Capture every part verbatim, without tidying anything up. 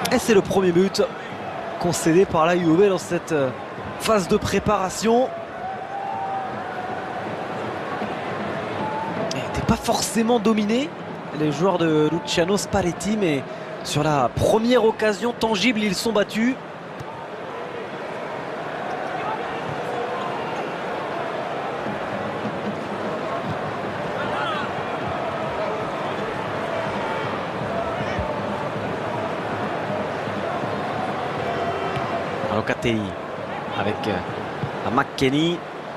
Et c'est le premier but concédé par la Juve dans cette phase de préparation. Il n'était pas forcément dominé, les joueurs de Luciano Spalletti, mais sur la première occasion tangible, ils sont battus. Locatelli avec euh, McKennie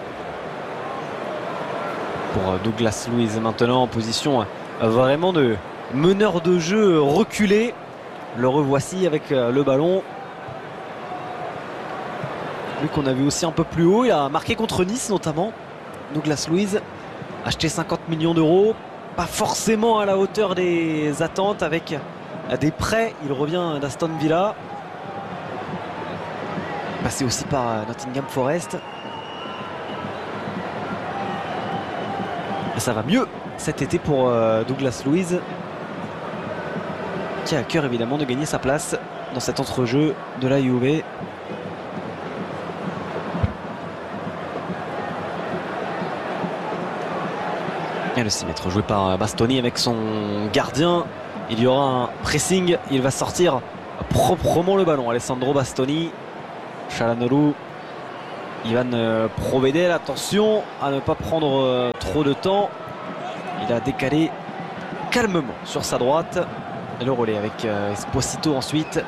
pour Douglas Luiz maintenant en position euh, vraiment de meneur de jeu reculé. Le revoici avec euh, le ballon. Lui qu'on a vu aussi un peu plus haut, il a marqué contre Nice notamment. Douglas Luiz, acheté cinquante millions d'euros, pas forcément à la hauteur des attentes avec euh, des prêts. Il revient d'Aston Villa. Passé aussi par Nottingham Forest. Et ça va mieux cet été pour euh, Douglas Luiz, qui a à cœur évidemment de gagner sa place dans cet entrejeu de la Juve. Et le six mètres joué par Bastoni avec son gardien. Il y aura un pressing, il va sortir proprement le ballon. Alessandro Bastoni. Çalhanoğlu, Ivan Provedel, attention à ne pas prendre euh, trop de temps. Il a décalé calmement sur sa droite. Et le relais avec euh, Esposito ensuite.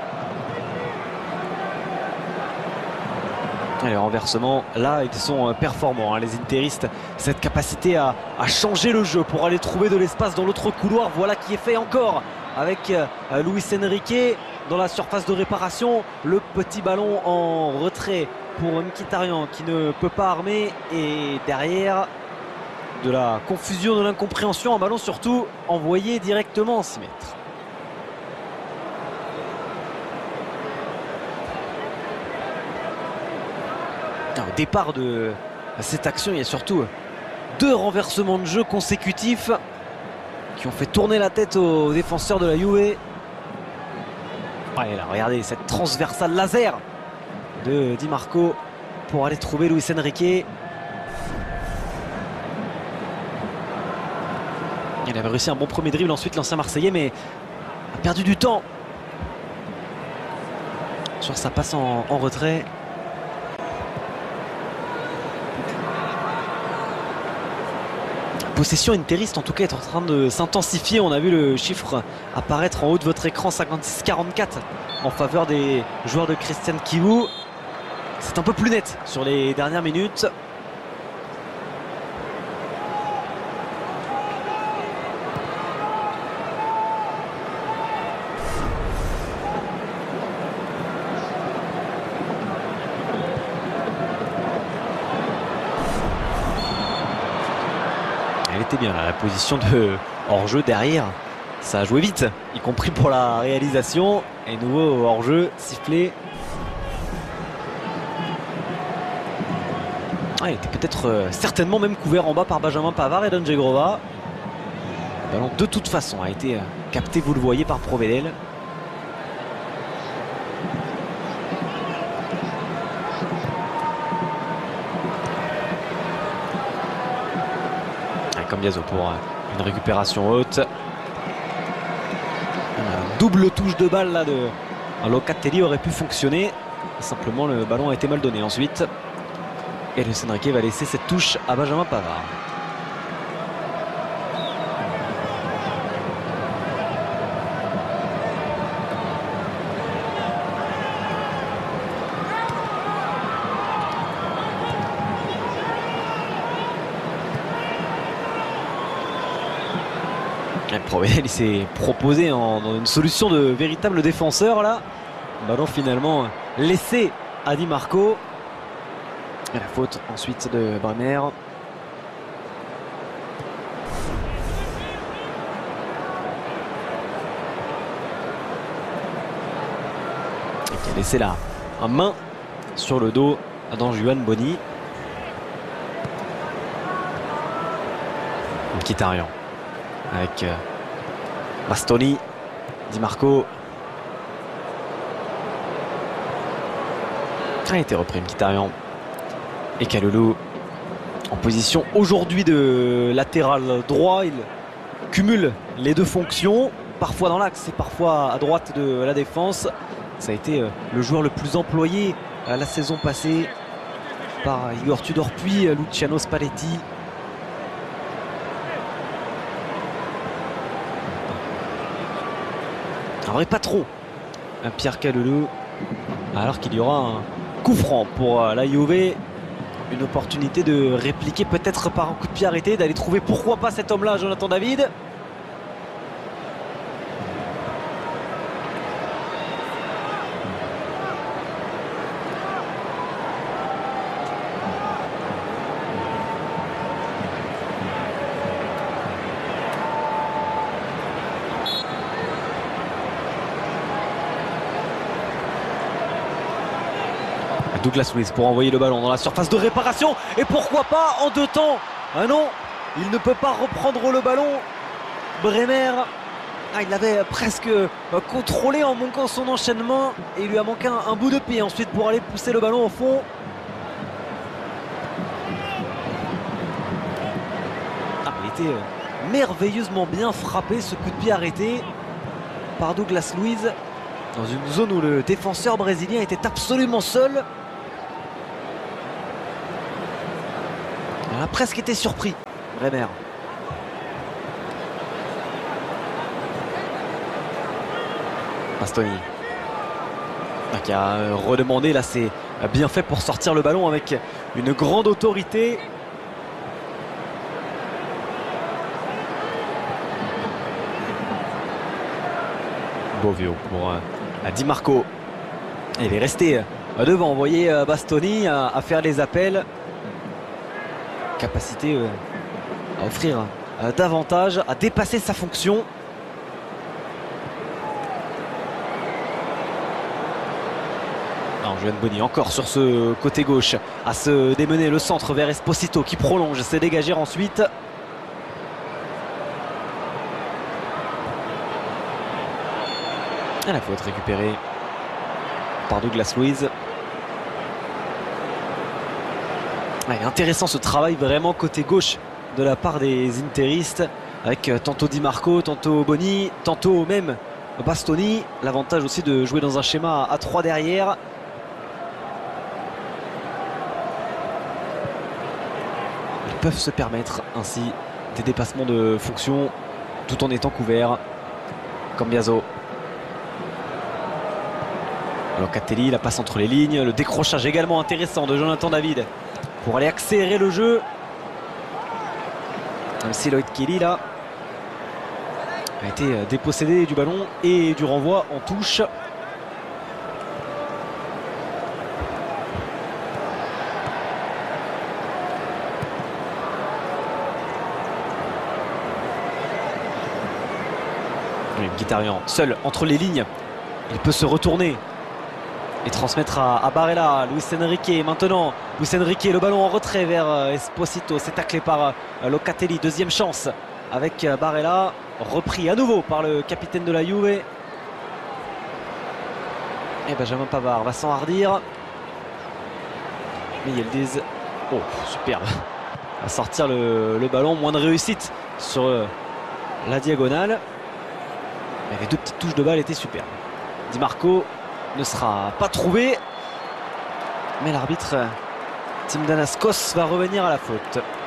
Et les renversements, là, ils sont euh, performants, hein, les interistes. Cette capacité à, à changer le jeu pour aller trouver de l'espace dans l'autre couloir. Voilà qui est fait encore avec euh, Luis Enrique. Dans la surface de réparation, le petit ballon en retrait pour Mkhitaryan qui ne peut pas armer, et derrière de la confusion, de l'incompréhension, un ballon surtout envoyé directement en six mètres. Au départ de cette action, il y a surtout deux renversements de jeu consécutifs qui ont fait tourner la tête aux défenseurs de la Juve. Ouais, là, regardez cette transversale laser de Di Marco pour aller trouver Luis Enrique. Il avait réussi un bon premier dribble ensuite, l'ancien Marseillais, mais a perdu du temps sur sa passe en, en retrait. Possession interiste en tout cas est en train de s'intensifier. On a vu le chiffre apparaître en haut de votre écran, cinquante-six à quarante-quatre en faveur des joueurs de Christian Chivu. C'est un peu plus net sur les dernières minutes. Elle était bien là, la position de hors-jeu derrière. Ça a joué vite, y compris pour la réalisation. Et nouveau hors-jeu sifflé. Ah, il était peut-être euh, certainement même couvert en bas par Benjamin Pavard et Don Jegrova. Le ballon de toute façon a été euh, capté, vous le voyez, par Provedel. Cambiaso pour une récupération haute. Une double touche de balle là de Locatelli aurait pu fonctionner. Simplement le ballon a été mal donné ensuite. Et Luis Enrique va laisser cette touche à Benjamin Pavard. Provedel, il s'est proposé en, dans une solution de véritable défenseur là. Ballon finalement laissé à Di Marco. Et la faute ensuite de Bremer. Et qui a laissé là un main sur le dos d'Anjuan Boni. a été repris Mkhitaryan et Kalulu en position aujourd'hui de latéral droit. Il cumule les deux fonctions, parfois dans l'axe et parfois à droite de la défense. Ça a été le joueur le plus employé la saison passée par Igor Tudor puis Luciano Spalletti. Alors pas trop Pierre Kalulu, alors qu'il y aura un coup franc pour la Juve. Une opportunité de répliquer peut-être par un coup de pied arrêté, d'aller trouver pourquoi pas cet homme-là, Jonathan David. Douglas Luiz pour envoyer le ballon dans la surface de réparation. Et pourquoi pas en deux temps? Ah non, il ne peut pas reprendre le ballon. Bremer, ah, il l'avait presque contrôlé en manquant son enchaînement. Et il lui a manqué un, un bout de pied ensuite pour aller pousser le ballon au fond. Ah, il était merveilleusement bien frappé, ce coup de pied arrêté par Douglas Luiz. Dans une zone où le défenseur brésilien était absolument seul. Il a presque été surpris, Bremer. Bastoni. Qui a redemandé, là c'est bien fait pour sortir le ballon avec une grande autorité. Bovio pour euh, Di Marco. Il est resté devant, vous voyez Bastoni à, à faire les appels. Capacité euh, à offrir euh, davantage, à dépasser sa fonction. Juan Boni encore sur ce côté gauche à se démener le centre vers Esposito qui prolonge, s'est dégagé ensuite. Et la faute récupérée par Douglas Luiz. Ouais, intéressant ce travail vraiment côté gauche de la part des interistes avec tantôt Di Marco, tantôt Boni, tantôt même Bastoni. L'avantage aussi de jouer dans un schéma à trois derrière. Ils peuvent se permettre ainsi des dépassements de fonction tout en étant couverts. Cambiaso. Locatelli, la passe entre les lignes, le décrochage également intéressant de Jonathan David pour aller accélérer le jeu. Même si Loïc Kelly là a été dépossédé du ballon et du renvoi en touche. Mkhitaryan seul entre les lignes, il peut se retourner et transmettre à, à Barella. Luis Enrique maintenant, Luis Enrique, le ballon en retrait vers euh, Esposito, c'est taclé par euh, Locatelli. Deuxième chance avec euh, Barella, repris à nouveau par le capitaine de la Juve. Et Benjamin Pavard va s'enhardir, mais Yildiz, oh superbe, à sortir le, le ballon. Moins de réussite sur euh, la diagonale, mais les deux petites touches de balle étaient superbes. Di Marco ne sera pas trouvé, mais l'arbitre Tim Danaskos va revenir à la faute.